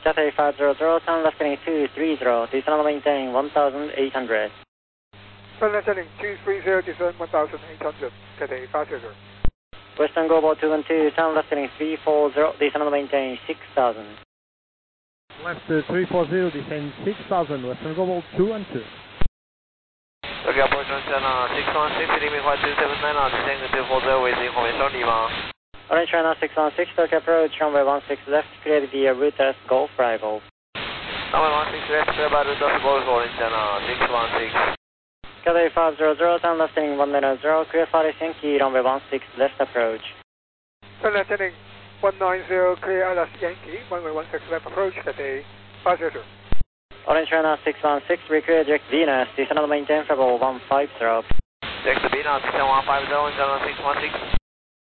Cathay 500, turn left heading 230, descend and maintain 1,800. Turn left heading 230, descend 1,800, Cathay 500. Western Global 212, turn left heading 340, descend and maintain 6,000. Left 340, descend 6,000, Western Global 212. Okay, approach channel 616, limit flight 279, descend 240 with information Lima. Orange China 616, Tokyo approach, runway 16 left, clear via route as Golf Bravo. Runway 16 left, clear by route as Golf, Orange China 616. Cathay 500, turn left heading 190, clear Paris Yankee, runway 16 left approach. Turn left heading 190, clear Alice Yankee, runway 16 left approach, Cathay 500. Orange China 616, reclear direct Venus, descend and maintain Fable 150. Direct Venus, descend 150, China 616.